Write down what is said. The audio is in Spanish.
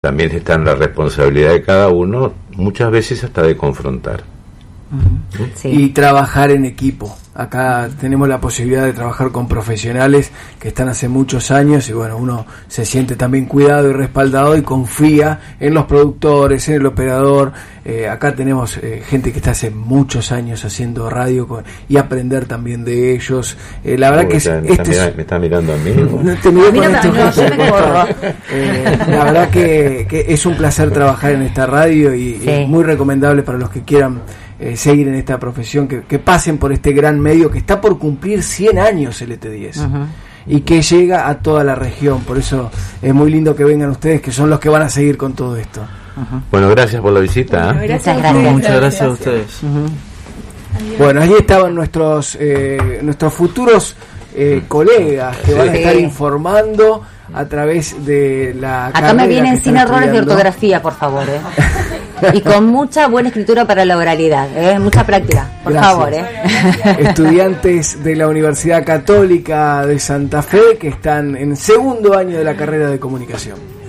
también está en la responsabilidad de cada uno, muchas veces hasta de confrontar. Sí. Y trabajar en equipo. Acá tenemos la posibilidad de trabajar con profesionales que están hace muchos años y bueno, uno se siente también cuidado y respaldado y confía en los productores, en el operador. Acá tenemos gente que está hace muchos años haciendo radio y aprender también de ellos. La verdad que me está mirando a mí. No te miro con este gesto. La verdad que es un placer trabajar en esta radio y es muy recomendable para los que quieran seguir en esta profesión, que pasen por este gran medio que está por cumplir 100 años el ET10 y que llega a toda la región. Por eso es muy lindo que vengan ustedes, que son los que van a seguir con todo esto. Bueno, gracias por la visita. Bueno, muchas gracias a ustedes. Bueno, ahí estaban nuestros futuros colegas que van a estar informando a través de la acá me vienen sin errores de ortografía, por favor, y con mucha buena escritura para la oralidad, mucha práctica, por favor. Estudiantes de la Universidad Católica de Santa Fe que están en segundo año de la carrera de comunicación.